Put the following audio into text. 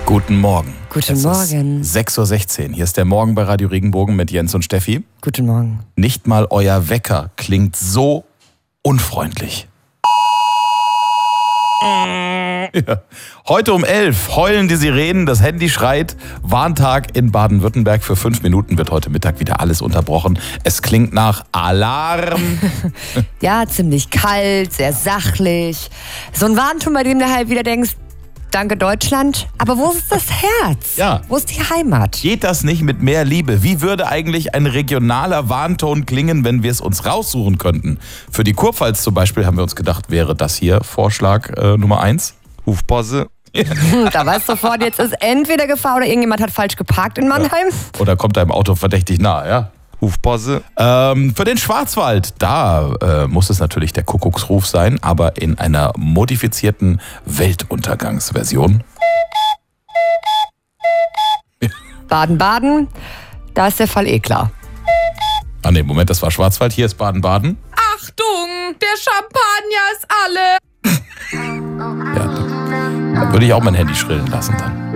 Guten Morgen. Guten Morgen. 6:16 Uhr. Hier ist der Morgen bei Radio Regenbogen mit Jens und Steffi. Guten Morgen. Nicht mal euer Wecker klingt so unfreundlich. Ja. Heute um 11 heulen die Sirenen, das Handy schreit. Warntag in Baden-Württemberg. Für 5 Minuten wird heute Mittag wieder alles unterbrochen. Es klingt nach Alarm. Ja, ziemlich kalt, sehr sachlich. So ein Warnton, bei dem du halt wieder denkst, danke Deutschland. Aber wo ist das Herz? Ja. Wo ist die Heimat? Geht das nicht mit mehr Liebe? Wie würde eigentlich ein regionaler Warnton klingen, wenn wir es uns raussuchen könnten? Für die Kurpfalz zum Beispiel haben wir uns gedacht, wäre das hier Vorschlag Nummer 1. Hufpause. Da weißt du sofort, jetzt ist entweder Gefahr oder irgendjemand hat falsch geparkt in Mannheim. Ja. Oder kommt deinem Auto verdächtig nahe, ja? Hufpause. Für den Schwarzwald, da muss es natürlich der Kuckucksruf sein, aber in einer modifizierten Weltuntergangsversion. Baden-Baden, da ist der Fall eh klar. Ah ne, Moment, das war Schwarzwald, hier ist Baden-Baden. Achtung, der Champagner ist alle. Ja, da würde ich auch mein Handy schrillen lassen dann.